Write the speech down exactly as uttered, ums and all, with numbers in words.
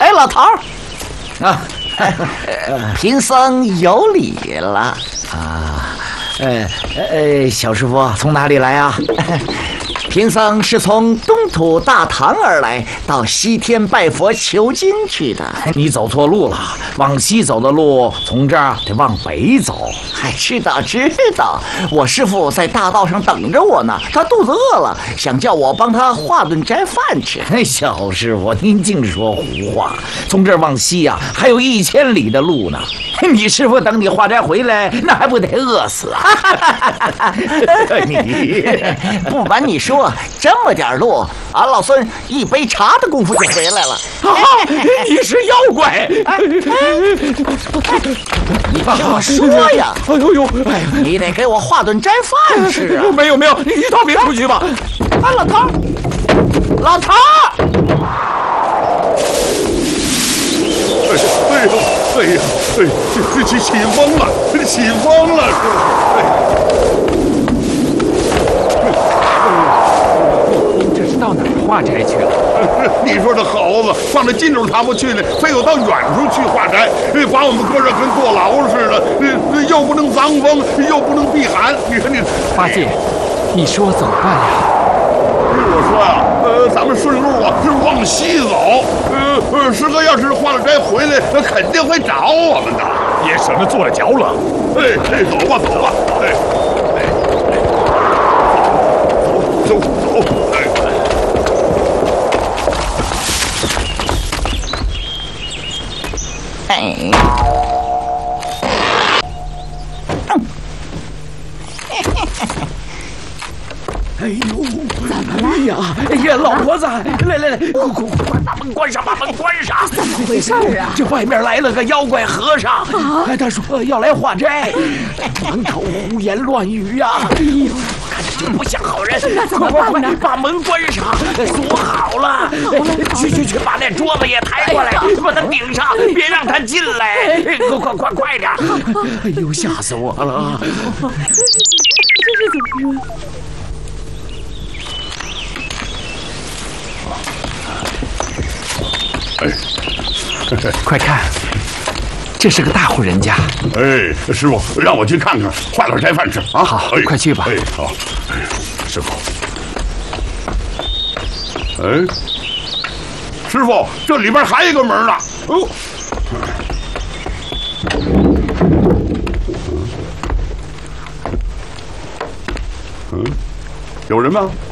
哎，老头儿，啊，贫僧有礼了啊。呃呃，小师傅从哪里来啊？贫僧是从东土大唐而来，到西天拜佛求经去的。 你走错路了，往西走的路从这儿得往北走。 哎，知道知道，我师傅在大道上等着我呢，他肚子饿了，想叫我帮他化顿斋饭吃。 哎，小师傅，您净说胡话！从这儿往西呀、啊，还有一千里的路呢。你师傅等你化斋回来，那还不得饿死啊？ 你不瞒你说，这么点路，俺老孙一杯茶的功夫就回来了。 啊、你是妖怪！ 你听我说呀！ 哎呦呦！ 你得给我化顿斋饭吃啊！ 没有没有，你到别处去吧。 啊，老头儿，老头儿！ 哎呦哎呀哎，这这起风了，起风了！ 这是到哪儿化斋去了？ 你说这猴子放在近处他不去呢，非要到远处去化斋，把我们搁这跟坐牢似的，又不能防风，又不能避寒。你说你八戒，你说怎么办呀？ 我说呀、啊，呃，咱们顺路啊，是往西走。呃呃，师哥要是化了斋回来，那肯定会找我们的， 也省得坐了脚冷。 哎哎，走吧走吧，哎哎，走走走，哎。 哎， 哎呦，怎么了呀？哎呀，老婆子，来来来，快快快，把门关上，把门关上！ 怎么回事啊？ 这外面来了个妖怪和尚，啊，他说要来化斋，满口胡言乱语呀！哎呦，我看着就不像好人。 那怎么办呢？ 把门关上，锁好了。去去去，把那桌子也抬过来，把它顶上，别让他进来。快快快快点！哎呦，吓死我了！ 这是怎么了？ 哎， 快看，这是个大户人家。 哎，师傅，让我去看看，化点斋饭吃啊！ 好， 哎、 快去吧。 哎，好。哎，师傅。哎，师傅，这里边还有一个门呢。哦。嗯，有人吗？